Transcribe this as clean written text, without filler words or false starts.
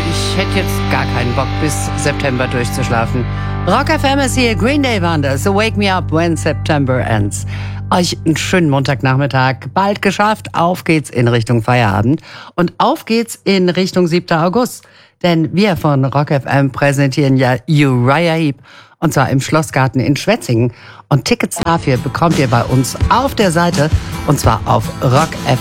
ich hätte jetzt gar keinen Bock, bis September durchzuschlafen. Rock FM ist hier, Green Day waren das. So wake me up when September ends. Euch einen schönen Montagnachmittag. Bald geschafft. Auf geht's in Richtung Feierabend. Und auf geht's in Richtung 7. August. Denn wir von Rock FM präsentieren ja Uriah Heep. Und zwar im Schlossgarten in Schwetzingen. Und Tickets dafür bekommt ihr bei uns auf der Seite. Und zwar auf rockfm.de.